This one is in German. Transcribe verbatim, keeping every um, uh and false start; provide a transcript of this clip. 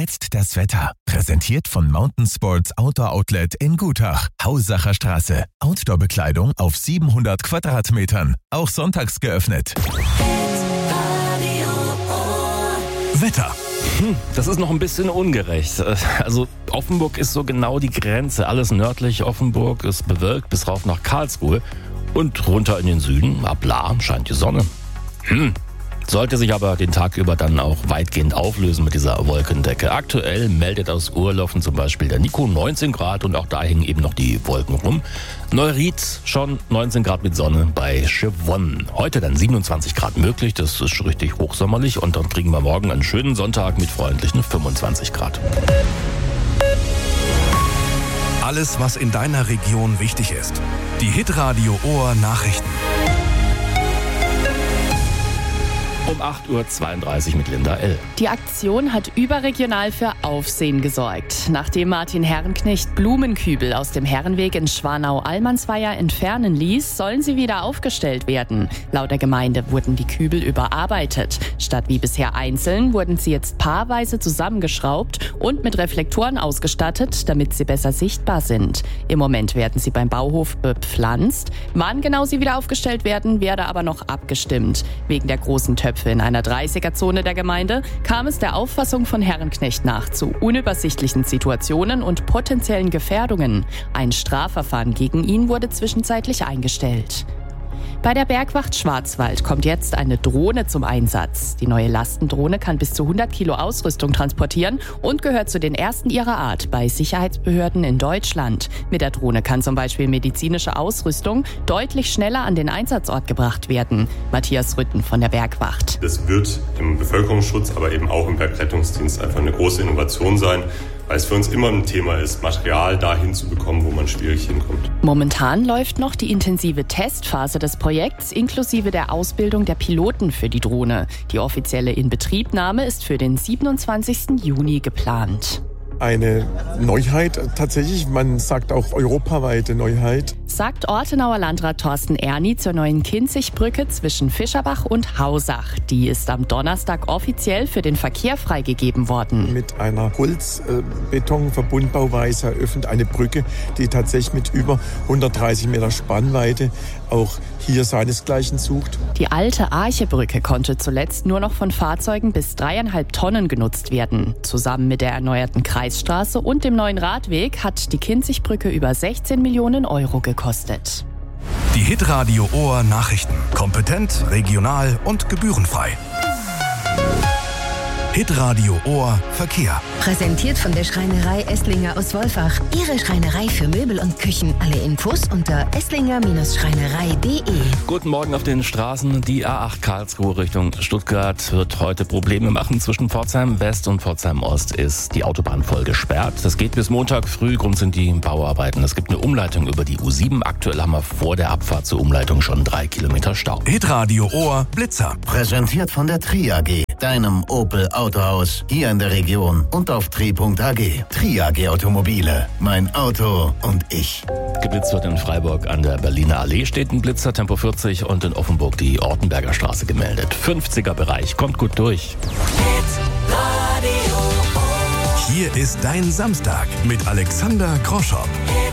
jetzt das Wetter. Präsentiert von Mountain Sports Outdoor Outlet in Gutach. Hausacher Straße. Outdoor-Bekleidung auf siebenhundert Quadratmetern. Auch sonntags geöffnet. Wetter. Hm, das ist noch ein bisschen ungerecht. Also Offenburg ist so genau die Grenze. Alles nördlich Offenburg ist bewölkt bis rauf nach Karlsruhe. Und runter in den Süden, ab Lahr, scheint die Sonne. Hm. Sollte sich aber den Tag über dann auch weitgehend auflösen mit dieser Wolkendecke. Aktuell meldet aus Urlaufen zum Beispiel der Nico neunzehn Grad und auch da hängen eben noch die Wolken rum. Neuried schon neunzehn Grad mit Sonne bei Chevron. Heute dann siebenundzwanzig Grad möglich, das ist richtig hochsommerlich und dann kriegen wir morgen einen schönen Sonntag mit freundlichen fünfundzwanzig Grad. Alles, was in deiner Region wichtig ist. Die Hitradio Ohr Nachrichten. Um acht Uhr zweiunddreißig mit Linda L. Die Aktion hat überregional für Aufsehen gesorgt. Nachdem Martin Herrenknecht Blumenkübel aus dem Herrenweg in Schwanau-Allmannsweier entfernen ließ, sollen sie wieder aufgestellt werden. Laut der Gemeinde wurden die Kübel überarbeitet. Statt wie bisher einzeln wurden sie jetzt paarweise zusammengeschraubt und mit Reflektoren ausgestattet, damit sie besser sichtbar sind. Im Moment werden sie beim Bauhof bepflanzt. Wann genau sie wieder aufgestellt werden, werde aber noch abgestimmt. Wegen der großen Töpfe in einer dreißiger-Zone der Gemeinde kam es der Auffassung von Herrenknecht nach zu unübersichtlichen Situationen und potenziellen Gefährdungen. Ein Strafverfahren gegen ihn wurde zwischenzeitlich eingestellt. Bei der Bergwacht Schwarzwald kommt jetzt eine Drohne zum Einsatz. Die neue Lastendrohne kann bis zu hundert Kilo Ausrüstung transportieren und gehört zu den ersten ihrer Art bei Sicherheitsbehörden in Deutschland. Mit der Drohne kann zum Beispiel medizinische Ausrüstung deutlich schneller an den Einsatzort gebracht werden. Matthias Rütten von der Bergwacht. Das wird im Bevölkerungsschutz, aber eben auch im Bergrettungsdienst einfach eine große Innovation sein, weil es für uns immer ein Thema ist, Material dahin zu bekommen, wo man schwierig hinkommt. Momentan läuft noch die intensive Testphase des Projekts inklusive der Ausbildung der Piloten für die Drohne. Die offizielle Inbetriebnahme ist für den siebenundzwanzigsten Juni geplant. Eine Neuheit tatsächlich, man sagt auch europaweite Neuheit. Sagt Ortenauer Landrat Thorsten Erni zur neuen Kinzigbrücke zwischen Fischerbach und Hausach. Die ist am Donnerstag offiziell für den Verkehr freigegeben worden. Mit einer Holz-Beton-Verbundbauweise eröffnet eine Brücke, die tatsächlich mit über hundertdreißig Meter Spannweite auch hier seinesgleichen sucht. Die alte Archebrücke konnte zuletzt nur noch von Fahrzeugen bis dreieinhalb Tonnen genutzt werden. Zusammen mit der erneuerten Kreisstraße und dem neuen Radweg hat die Kinzigbrücke über sechzehn Millionen Euro gekostet. Die Hitradio Ohr Nachrichten. Kompetent, regional und gebührenfrei. Hitradio Ohr Verkehr. Präsentiert von der Schreinerei Esslinger aus Wolfach. Ihre Schreinerei für Möbel und Küchen. Alle Infos unter esslinger Schreinerei punkt de. Guten Morgen auf den Straßen. Die A acht Karlsruhe Richtung Stuttgart wird heute Probleme machen. Zwischen Pforzheim West und Pforzheim Ost ist die Autobahn voll gesperrt. Das geht bis Montag früh. Grund sind die Bauarbeiten. Es gibt eine Umleitung über die U sieben. Aktuell haben wir vor der Abfahrt zur Umleitung schon drei Kilometer Stau. Hitradio Ohr Blitzer. Präsentiert von der Tri A G, deinem Opel Autohaus hier in der Region und auf tri punkt a g. Tri A G Automobile. Mein Auto und ich. Geblitzt wird in Freiburg an der Berliner Allee, steht ein Blitzer, Tempo vierzig, und in Offenburg die Ortenberger Straße gemeldet. fünfziger Bereich, kommt gut durch. Hier ist dein Samstag mit Alexander Kroschop.